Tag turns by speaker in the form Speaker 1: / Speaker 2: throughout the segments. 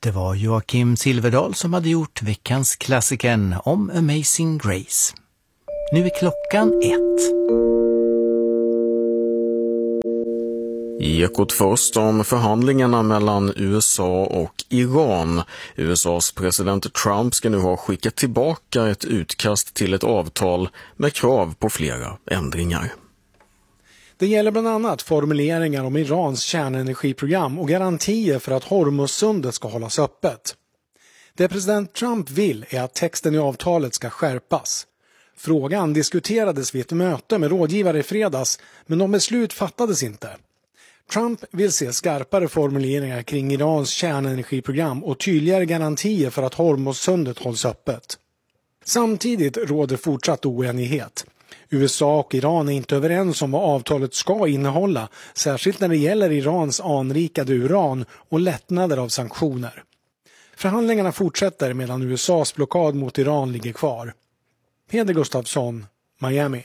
Speaker 1: Det var Joakim Silverdal som hade gjort veckans klassikern om Amazing Grace. Nu är klockan 1.
Speaker 2: Ekot först om förhandlingarna mellan USA och Iran. USAs president Trump ska nu ha skickat tillbaka ett utkast till ett avtal med krav på flera ändringar.
Speaker 3: Det gäller bland annat formuleringar om Irans kärnenergiprogram och garantier för att Hormuzsundet ska hållas öppet. Det president Trump vill är att texten i avtalet ska skärpas. Frågan diskuterades vid ett möte med rådgivare i fredags, men någon beslut fattades inte. Trump vill se skarpare formuleringar kring Irans kärnenergiprogram och tydligare garantier för att Hormuzsundet hålls öppet. Samtidigt råder fortsatt oenighet. USA och Iran är inte överens om vad avtalet ska innehålla, särskilt när det gäller Irans anrikade uran och lättnader av sanktioner. Förhandlingarna fortsätter medan USAs blockad mot Iran ligger kvar. Peder Gustafsson, Miami.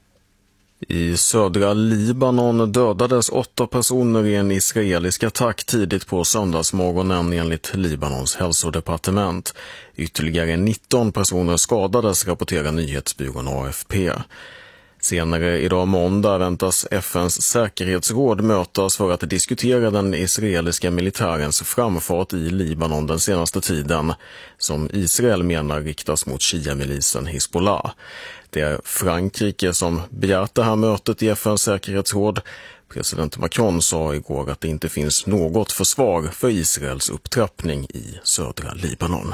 Speaker 2: I södra Libanon dödades 8 personer i en israelisk attack tidigt på söndagsmorgonen enligt Libanons hälsodepartement. Ytterligare 19 personer skadades, rapporterar nyhetsbyrån AFP. Senare idag måndag väntas FNs säkerhetsråd mötas för att diskutera den israeliska militärens framfart i Libanon den senaste tiden, som Israel menar riktas mot Shia-milisen Hezbollah. Det är Frankrike som begärt det här mötet i FNs säkerhetsråd. President Macron sa igår att det inte finns något försvar för Israels upptrappning i södra Libanon.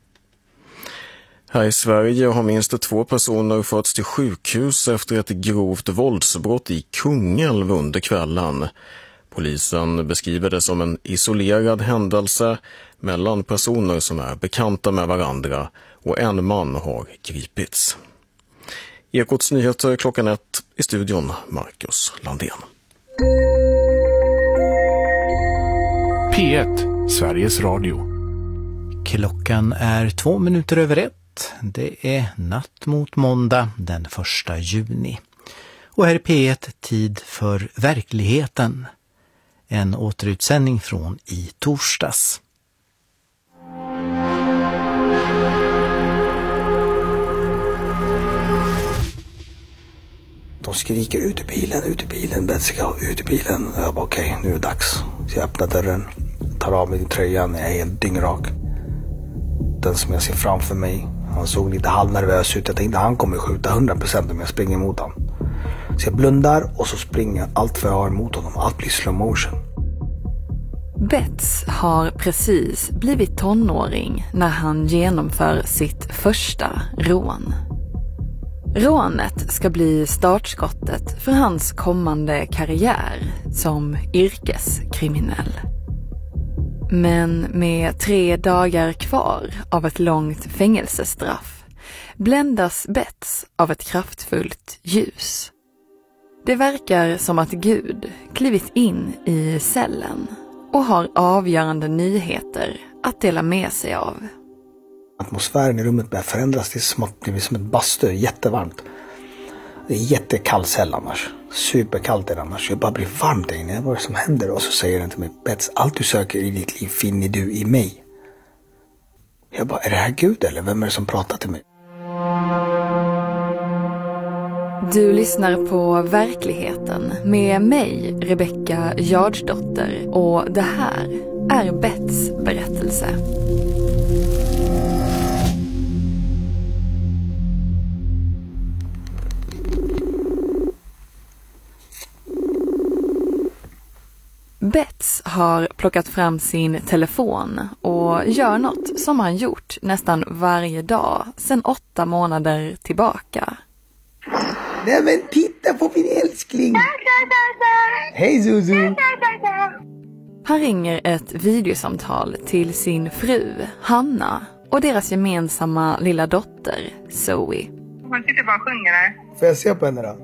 Speaker 2: Här i Sverige har minst 2 personer förts till sjukhus efter ett grovt våldsbrott i Kungälv under kvällen. Polisen beskriver det som en isolerad händelse mellan personer som är bekanta med varandra, och en man har gripits. Ekots nyheter klockan 1, i studion Marcus Landén.
Speaker 4: P1, Sveriges Radio.
Speaker 1: Klockan är 2 minuter över 1. Det är natt mot måndag den 1 juni. Och här är P1 tid för verkligheten. En återutsändning från i torsdags.
Speaker 5: De skriker ut ur bilen, Betsika, ut ur bilen. Jag bara okej, nu är det dags. Så jag öppnar dörren, tar av mig tröjan, jag är helt dyngrak. Den som jag ser framför mig, han såg lite halvnervös ut. Jag tänkte han kommer skjuta 100% om jag springer mot honom. Så jag blundar och så springer jag allt för jag har emot honom. Allt blir slow motion.
Speaker 6: Bets har precis blivit tonåring när han genomför sitt första rån. Rånet ska bli startskottet för hans kommande karriär som yrkeskriminell. Men med 3 dagar kvar av ett långt fängelsestraff bländas Bets av ett kraftfullt ljus. Det verkar som att Gud klivit in i cellen och har avgörande nyheter att dela med sig av.
Speaker 5: Atmosfären i rummet börjar förändras, det är som ett bastu, jättevarmt. Det är jättekall cell annars, superkallt är det annars. Jag bara blir varmt där inne, vad är det som händer? Och så säger den till mig, Bets, allt du söker i ditt liv finner du i mig. Jag bara, är det här Gud eller vem är det som pratar till mig?
Speaker 6: Du lyssnar på Verkligheten med mig, Rebecca Jardsdotter, och det här är Bets berättelse. Bets har plockat fram sin telefon och gör något som han gjort nästan varje dag sedan 8 månader tillbaka.
Speaker 5: Nej men titta på min älskling! Hej Zuzu!
Speaker 6: Han ringer ett videosamtal till sin fru, Hanna, och deras gemensamma lilla dotter, Zoe.
Speaker 7: Hon sitter bara och sjunger där.
Speaker 5: Får jag se på henne då?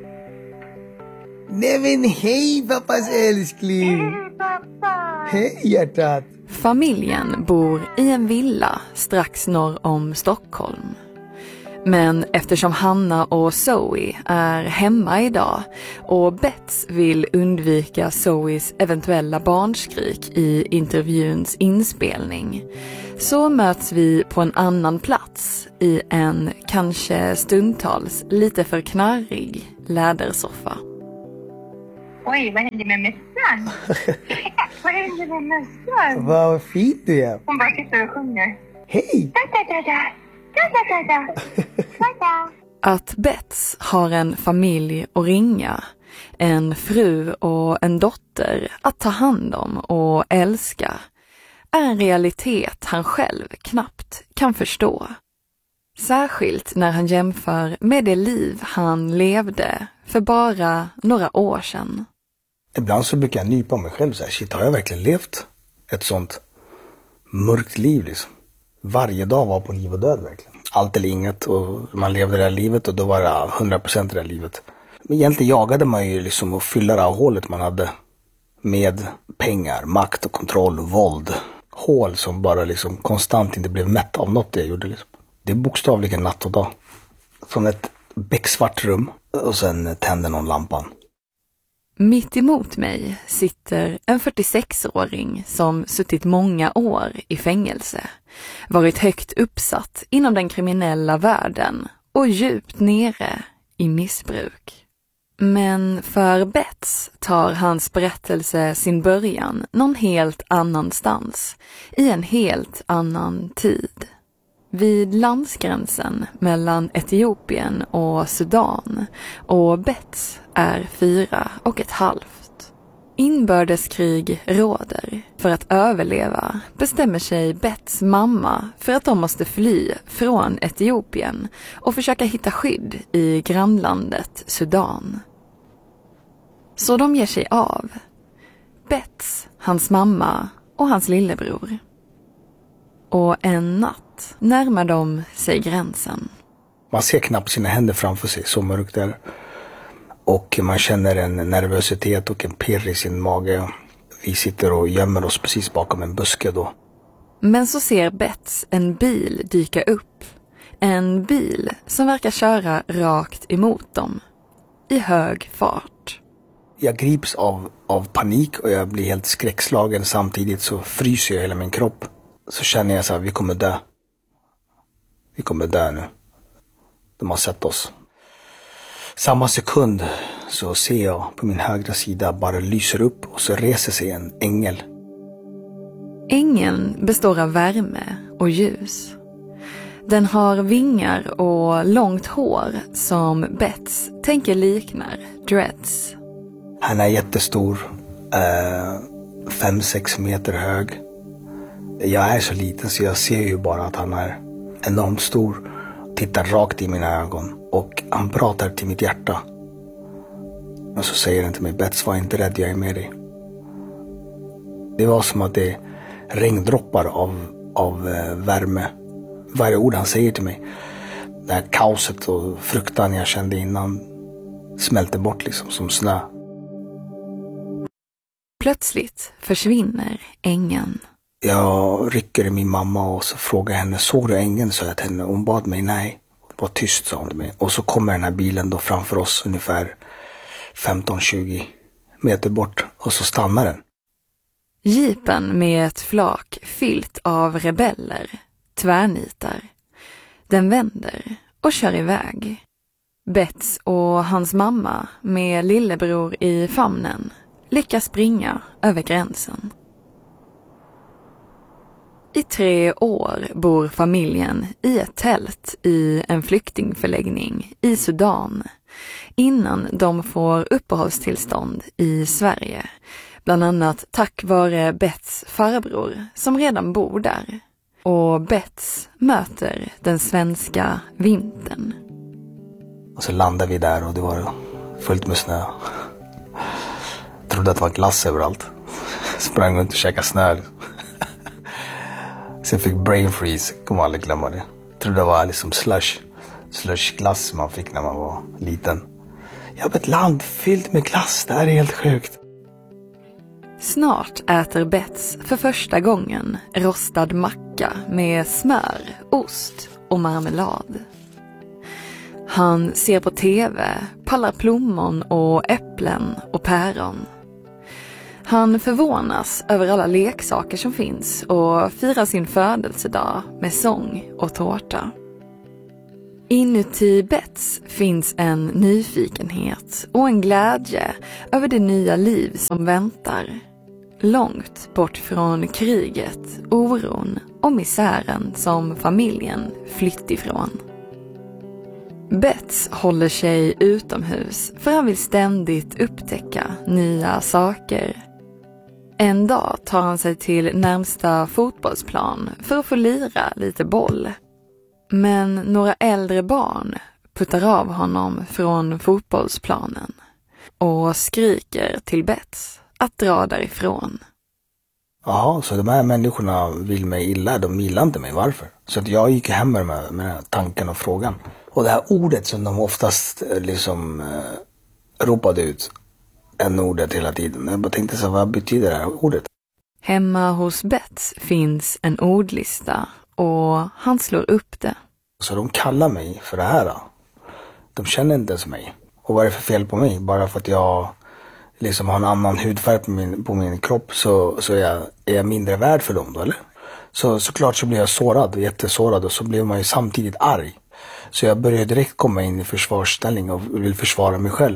Speaker 5: Nej men hej pappas älskling!
Speaker 7: Hej pappa!
Speaker 5: Hej hjärtat!
Speaker 6: Familjen bor i en villa strax norr om Stockholm. Men eftersom Hanna och Zoe är hemma idag och Bets vill undvika Zoes eventuella barnskrik i intervjuns inspelning, så möts vi på en annan plats i en kanske stundtals lite för knarrig lädersoffa.
Speaker 7: Oj, vad händer med mössan? Vad händer med mössan?
Speaker 5: Vad fint du är.
Speaker 7: Hon bara sitter och sjunger.
Speaker 5: Hej!
Speaker 6: Att Bets har en familj att ringa, en fru och en dotter att ta hand om och älska, är en realitet han själv knappt kan förstå. Särskilt när han jämför med det liv han levde för bara några år sedan.
Speaker 5: Ibland så brukar jag nypa mig själv så här, shit, har jag verkligen levt ett sånt mörkt liv liksom? Varje dag var på liv och död verkligen. Allt eller inget, och man levde det här livet och då var det 100% det här livet. Men egentligen jagade man ju liksom att fylla det här hålet man hade med pengar, makt och kontroll och våld. Hål som bara liksom konstant inte blev mätt av något jag gjorde liksom. Det är bokstavligen natt och dag. Från ett becksvart rum och sen tänder någon lampan.
Speaker 6: Mitt emot mig sitter en 46-åring som suttit många år i fängelse, varit högt uppsatt inom den kriminella världen och djupt nere i missbruk. Men för Bets tar hans berättelse sin början någon helt annanstans, i en helt annan tid. Vid landsgränsen mellan Etiopien och Sudan, och Bets är 4,5. Inbördeskrig råder. För att överleva bestämmer sig Bets mamma för att de måste fly från Etiopien och försöka hitta skydd i grannlandet Sudan. Så de ger sig av. Bets, hans mamma och hans lillebror. Och en natt närmar de sig gränsen.
Speaker 5: Man ser knappt sina händer framför sig, så mörkt är det. Och man känner en nervositet och en pirr i sin mage. Vi sitter och gömmer oss precis bakom en buske då.
Speaker 6: Men så ser Bets en bil dyka upp. En bil som verkar köra rakt emot dem. I hög fart.
Speaker 5: Jag grips av panik och jag blir helt skräckslagen. Samtidigt så fryser jag hela min kropp. Så känner jag så här, vi kommer dö. Vi kommer dö nu. De har sett oss. Samma sekund så ser jag på min högra sida bara lyser upp och så reser sig en ängel.
Speaker 6: Ängeln består av värme och ljus. Den har vingar och långt hår som Bets tänker liknar dreads.
Speaker 5: Han är jättestor, 5-6 meter hög. Jag är så liten så jag ser ju bara att han är enormt stor. Tittar rakt i mina ögon och han pratar till mitt hjärta. Och så säger han till mig, Bets, var inte rädd, jag är med dig. Det var som att det regndroppar av värme. Varje ord han säger till mig, det här kaoset och fruktan jag kände innan smälter bort liksom som snö.
Speaker 6: Plötsligt försvinner ängeln.
Speaker 5: Jag rycker i min mamma och så frågar henne, såg du ängeln? Så jag till henne. Hon bad mig nej. Var tyst, sa hon till mig. Och så kommer den här bilen då framför oss ungefär 15-20 meter bort. Och så stannar den.
Speaker 6: Jeepen med ett flak fyllt av rebeller tvärnitar. Den vänder och kör iväg. Bets och hans mamma med lillebror i famnen lyckas springa över gränsen. I 3 år bor familjen i ett tält i en flyktingförläggning i Sudan innan de får uppehållstillstånd i Sverige. Bland annat tack vare Bets farbror som redan bor där. Och Bets möter den svenska vintern.
Speaker 5: Och så landar vi där och det var fullt med snö. Jag trodde att det var glass överallt. Sprang runt och käkade snö. Så jag fick brain freeze, kommer aldrig glömma det. Jag trodde det var liksom slush glass man fick när man var liten. Jag har ett land fyllt med glass, det här är helt sjukt.
Speaker 6: Snart äter Bets för första gången rostad macka med smör, ost och marmelad. Han ser på tv, pallar plommon och äpplen och päron. Han förvånas över alla leksaker som finns och firar sin födelsedag med sång och tårta. Inuti Bets finns en nyfikenhet och en glädje över det nya liv som väntar. Långt bort från kriget, oron och misären som familjen flytt ifrån. Bets håller sig utomhus för han vill ständigt upptäcka nya saker. En dag tar han sig till närmsta fotbollsplan för att få lira lite boll. Men några äldre barn puttar av honom från fotbollsplanen och skriker till Bets att dra därifrån.
Speaker 5: Ja, så de här människorna vill mig illa, de gillar inte mig, varför? Så att jag gick hem med den här tanken och frågan. Och det här ordet som de oftast ropade ut, n-ordet hela tiden. Jag bara tänkte så, vad betyder det här ordet?
Speaker 6: Hemma hos Bets finns en ordlista och han slår upp det.
Speaker 5: Så de kallar mig för det här. De känner inte ens mig. Och vad är det för fel på mig? Bara för att jag har en annan hudfärg på min kropp så är jag mindre värd för dem då, eller? Såklart så blir jag sårad, jättesårad, och så blir man ju samtidigt arg. Så jag började direkt komma in i försvarsställning och vill försvara mig själv.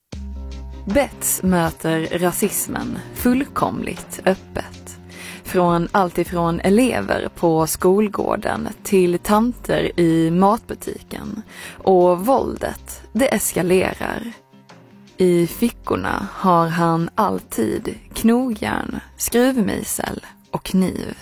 Speaker 6: Bets möter rasismen fullkomligt öppet. Från allt ifrån elever på skolgården till tanter i matbutiken. Och våldet, det eskalerar. I fickorna har han alltid knogjärn, skruvmejsel och kniv.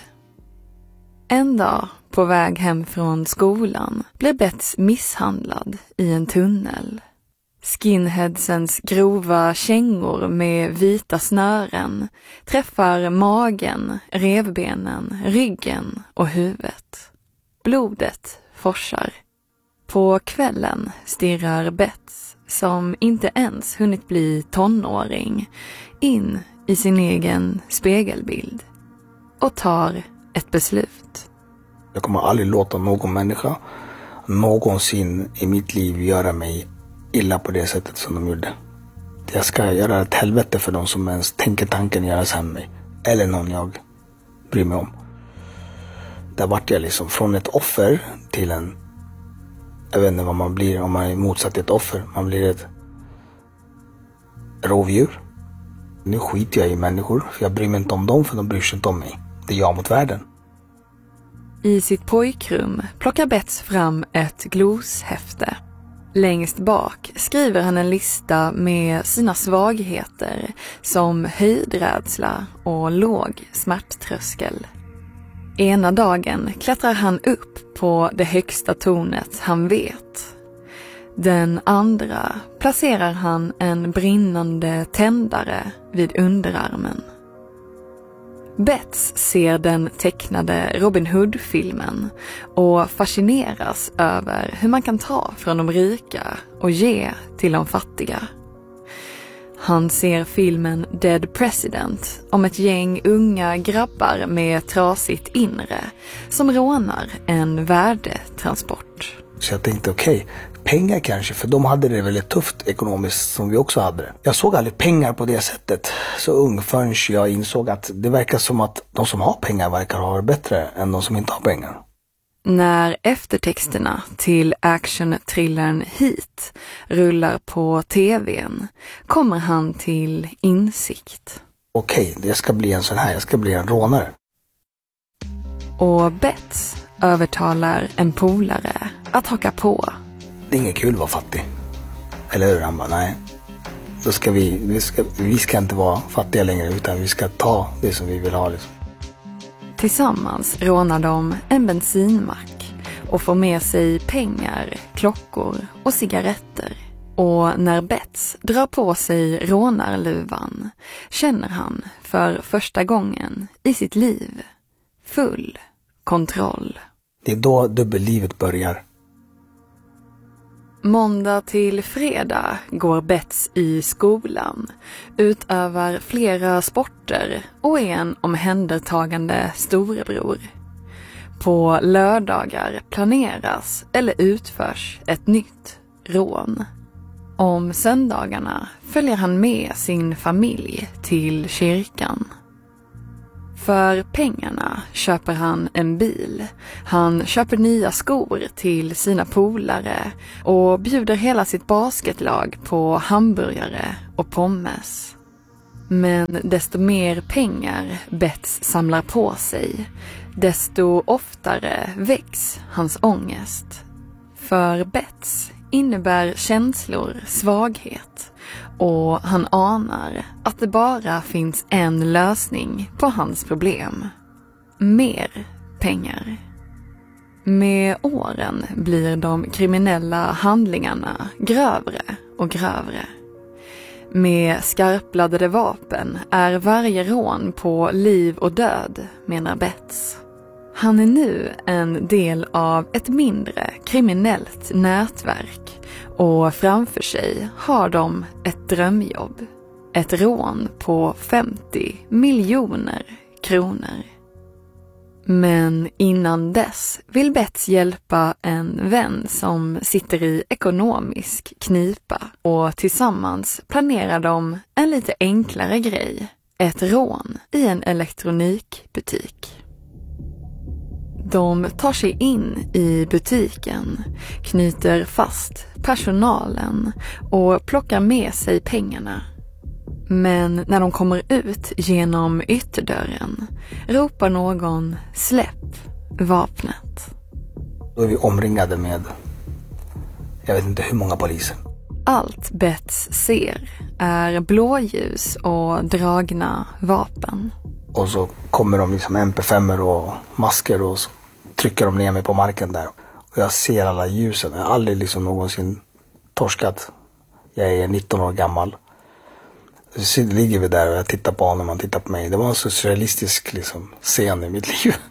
Speaker 6: En dag på väg hem från skolan blir Bets misshandlad i en tunnel. Skinheadsens grova kängor med vita snören träffar magen, revbenen, ryggen och huvudet. Blodet forsar. På kvällen stirrar Bets, som inte ens hunnit bli tonåring, in i sin egen spegelbild och tar ett beslut.
Speaker 5: Jag kommer aldrig låta någon människa någonsin i mitt liv göra mig illa på det sättet som de gjorde. Jag ska göra ett helvete för dem som ens tänker tanken göra så här med mig. Eller någon jag bryr mig om. Där vart jag från ett offer till en... Jag vet inte vad man blir om man är motsatt ett offer. Man blir ett rovdjur. Nu skiter jag i människor, för jag bryr mig inte om dem, för de bryr sig inte om mig. Det är jag mot världen.
Speaker 6: I sitt pojkrum plockar Bets fram ett gloshäfte. Längst bak skriver han en lista med sina svagheter som höjdrädsla och låg smärttröskel. Ena dagen klättrar han upp på det högsta tornet han vet. Den andra placerar han en brinnande tändare vid underarmen. Bets ser den tecknade Robin Hood-filmen och fascineras över hur man kan ta från de rika och ge till de fattiga. Han ser filmen Dead President om ett gäng unga grabbar med trasigt inre som rånar en värdetransport.
Speaker 5: Så jag tänkte okej, pengar kanske, för de hade det väldigt tufft ekonomiskt som vi också hade det. Jag såg aldrig pengar på det sättet så ung förrän jag insåg att det verkar som att de som har pengar verkar ha det bättre än de som inte har pengar.
Speaker 6: När eftertexterna till action-thrillern Heat rullar på tvn kommer han till insikt.
Speaker 5: Okej, jag ska bli en sån här, jag ska bli en rånare.
Speaker 6: Och Bets övertalar en polare att haka på.
Speaker 5: Det är inget kul att vara fattig. Eller hur? Han bara, nej. Då ska vi ska inte vara fattiga längre, utan vi ska ta det som vi vill ha.
Speaker 6: Tillsammans rånar de en bensinmack och får med sig pengar, klockor och cigaretter. Och när Bets drar på sig rånarluvan känner han för första gången i sitt liv full kontroll.
Speaker 5: Det är då dubbellivet börjar.
Speaker 6: Måndag till fredag går Bets i skolan, utövar flera sporter och är en omhändertagande storebror. På lördagar planeras eller utförs ett nytt rån. Om söndagarna följer han med sin familj till kyrkan. För pengarna köper han en bil. Han köper nya skor till sina polare och bjuder hela sitt basketlag på hamburgare och pommes. Men desto mer pengar Betts samlar på sig, desto oftare väcks hans ångest. För Betts innebär känslor svaghet och han anar att det bara finns en lösning på hans problem. Mer pengar. Med åren blir de kriminella handlingarna grövre och grövre. Med skarpladdade vapen är varje rån på liv och död, menar Betts. Han är nu en del av ett mindre kriminellt nätverk och framför sig har de ett drömjobb. Ett rån på 50 miljoner kronor. Men innan dess vill Betts hjälpa en vän som sitter i ekonomisk knipa och tillsammans planerar de en lite enklare grej. Ett rån i en elektronikbutik. De tar sig in i butiken, knyter fast personalen och plockar med sig pengarna. Men när de kommer ut genom ytterdörren ropar någon släpp vapnet.
Speaker 5: Då är vi omringade med, jag vet inte hur många poliser.
Speaker 6: Allt Betts ser är blåljus och dragna vapen.
Speaker 5: Och så kommer de liksom MP5 och masker och så trycker de ner mig på marken där. Och jag ser alla ljusen. Jag har aldrig liksom någonsin torskat. Jag är 19 år gammal. Så ligger vi där och jag tittar på honom och han tittar på mig. Det var en så surrealistisk liksom scen i mitt liv.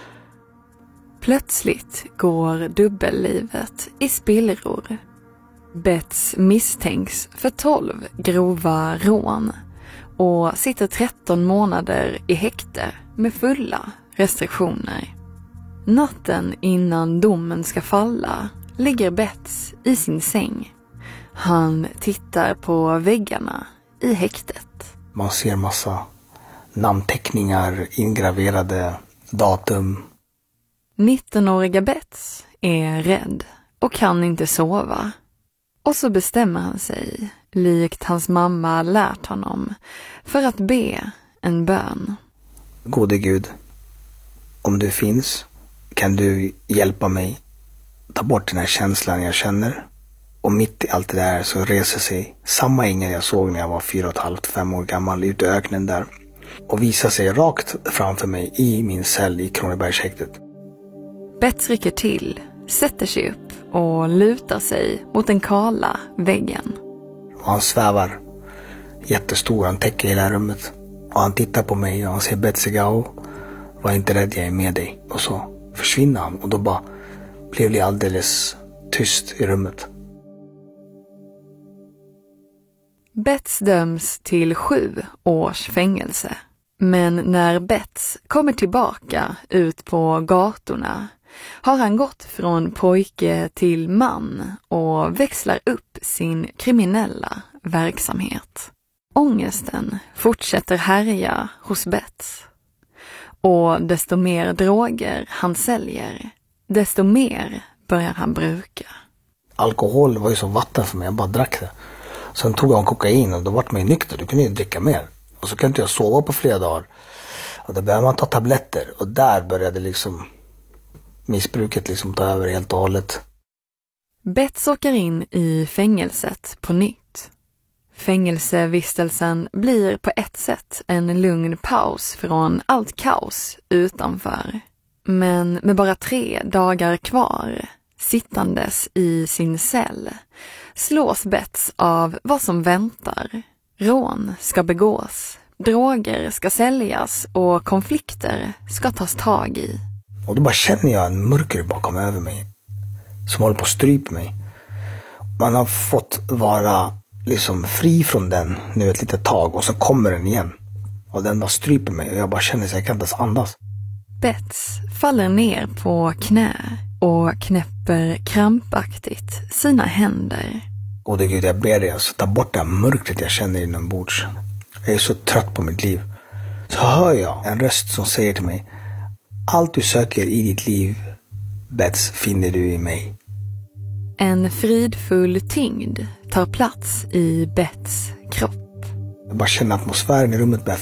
Speaker 6: Plötsligt går dubbellivet i spillror. Betts misstänks för 12 grova rån och sitter 13 månader i häkte med fulla restriktioner. Natten innan domen ska falla ligger Betts i sin säng. Han tittar på väggarna i häktet.
Speaker 5: Man ser massa namnteckningar, ingraverade datum.
Speaker 6: 19-åriga Betts är rädd och kan inte sova. Och så bestämmer han sig, likt hans mamma lärt honom, för att be en bön.
Speaker 5: Gode Gud, om du finns kan du hjälpa mig ta bort den här känslan jag känner. Och mitt i allt det där så reser sig samma ängel jag såg när jag var 4,5-5 år gammal ute i öknen där. Och visar sig rakt framför mig i min cell i Kronobergshäktet.
Speaker 6: Betts rycker till, sätter sig upp och lutar sig mot den kala väggen.
Speaker 5: Och han svävar jättestor, han täcker hela rummet. Och han tittar på mig och han säger Betsigao, var inte rädd, jag är med dig. Och så försvinner han och då bara blev det alldeles tyst i rummet.
Speaker 6: Betts döms till 7 års fängelse. Men när Betts kommer tillbaka ut på gatorna har han gått från pojke till man och växlar upp sin kriminella verksamhet. Ångesten fortsätter härja hos Betts. Och desto mer droger han säljer, desto mer börjar han bruka.
Speaker 5: Alkohol var ju som vatten för mig, jag bara drack det. Sen tog jag kokain och då vart man ju nykter, du kunde ju dricka mer. Och så kunde inte jag sova på flera dagar. Och då började man ta tabletter och där började liksom missbruket liksom ta över helt och hållet.
Speaker 6: Betts åker in i fängelset på nytt. Fängelsevistelsen blir på ett sätt en lugn paus från allt kaos utanför. Men med bara 3 dagar kvar, sittandes i sin cell, slås Betts av vad som väntar. Rån ska begås, droger ska säljas och konflikter ska tas tag i.
Speaker 5: Och då bara känner jag en mörker bakom över mig som håller på att strypa mig. Man har fått vara liksom fri från den nu ett litet tag och så kommer den igen. Och den bara stryper mig och jag bara känner att jag kan inte ens andas.
Speaker 6: Betts faller ner på knä och knäpper krampaktigt sina händer.
Speaker 5: Gode Gud, jag ber dig, alltså, ta bort det här mörkret jag känner inombords. Jag är så trött på mitt liv. Så hör jag en röst som säger till mig: allt du söker i ditt liv, Bets, finner du i mig.
Speaker 6: En fridfull tyngd tar plats i Bets kropp.
Speaker 5: Jag bara känner atmosfären i rummet börjar